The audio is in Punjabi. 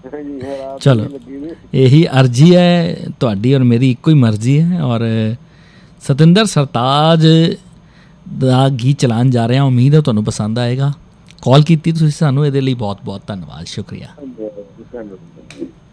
ਚਲੋ ਇਹੀ ਅਰਜ਼ੀ ਹੈ ਤੁਹਾਡੀ ਔਰ ਮੇਰੀ, ਇੱਕੋ ਹੀ ਮਰਜ਼ੀ ਹੈ। ਔਰ ਸਤਿੰਦਰ ਸਰਤਾਜ ਦਾ ਗੀਤ ਚਲਾਉਣ ਜਾ ਰਿਹਾ, ਉਮੀਦ ਹੈ ਤੁਹਾਨੂੰ ਪਸੰਦ ਆਏਗਾ। ਕਾਲ ਕੀਤੀ ਤੁਸੀਂ ਸਾਨੂੰ, ਇਹਦੇ ਲਈ ਬਹੁਤ ਬਹੁਤ ਧੰਨਵਾਦ, ਸ਼ੁਕਰੀਆ।